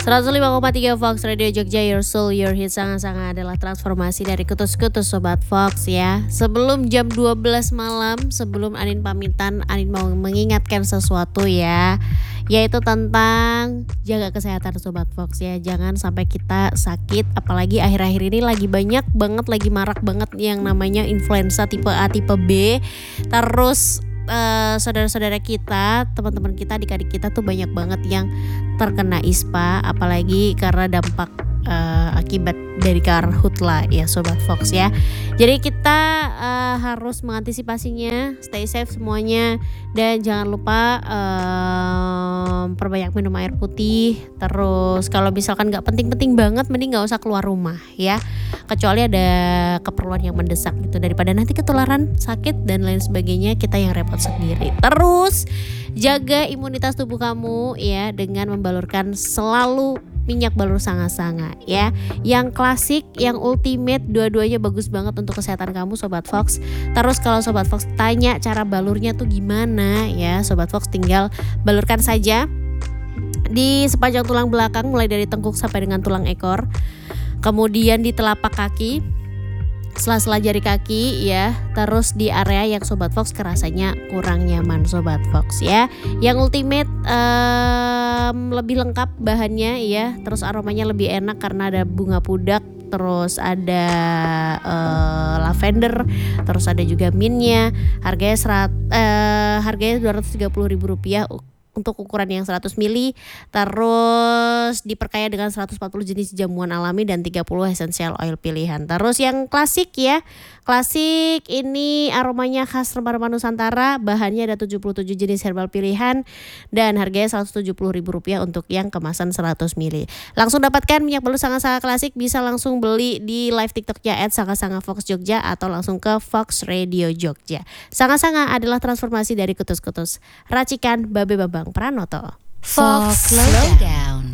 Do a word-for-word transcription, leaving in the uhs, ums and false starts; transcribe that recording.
seratus lima koma tiga Fox Radio Jogja, your soul, your hit. Sangat-sangat adalah transformasi dari kutus-kutus Sobat Fox ya. Sebelum jam dua belas malam, sebelum Anin pamitan, Anin mau mengingatkan sesuatu ya, yaitu tentang jaga kesehatan Sobat Fox ya. Jangan sampai kita sakit, apalagi akhir-akhir ini lagi banyak banget, lagi marak banget yang namanya influenza tipe A, tipe B. Terus Uh, saudara-saudara kita, teman-teman kita, adik-adik kita tuh banyak banget yang terkena ispa, apalagi karena dampak uh, akibat dari karhutla ya Sobat Fox ya. Jadi kita uh, harus mengantisipasinya, stay safe semuanya, dan jangan lupa uh, perbanyak minum air putih. Terus kalau misalkan nggak penting-penting banget, mending nggak usah keluar rumah ya, kecuali ada keperluan yang mendesak gitu, daripada nanti ketularan, sakit dan lain sebagainya, kita yang repot sendiri. Terus jaga imunitas tubuh kamu ya dengan membalurkan selalu minyak balur sanga-sanga ya. Yang klasik, yang ultimate, dua-duanya bagus banget untuk kesehatan kamu Sobat Fox. Terus kalau Sobat Fox tanya cara balurnya tuh gimana ya, Sobat Fox tinggal balurkan saja di sepanjang tulang belakang, mulai dari tengkuk sampai dengan tulang ekor. Kemudian di telapak kaki, sela-sela jari kaki ya. Terus di area yang Sobat Fox kerasanya kurang nyaman Sobat Fox ya. Yang ultimate um, lebih lengkap bahannya ya. Terus aromanya lebih enak karena ada bunga pudak, terus ada uh, lavender, terus ada juga mintnya. Harganya serat, uh, harganya dua ratus tiga puluh ribu rupiah untuk ukuran yang seratus mililiter, terus diperkaya dengan seratus empat puluh jenis jamuan alami dan tiga puluh essential oil pilihan. Terus yang klasik ya, klasik ini aromanya khas rempah-rempah Nusantara, bahannya ada tujuh puluh tujuh jenis herbal pilihan dan harganya seratus tujuh puluh ribu rupiah untuk yang kemasan seratus mililiter. Langsung dapatkan minyak balur sanga-sanga klasik, bisa langsung beli di live TikToknya et sanga-sanga Fox Jogja atau langsung ke Fox Radio Jogja. Sanga-sanga adalah transformasi dari kutus-kutus racikan Babe Bambang Pranoto. Fox Slowdown.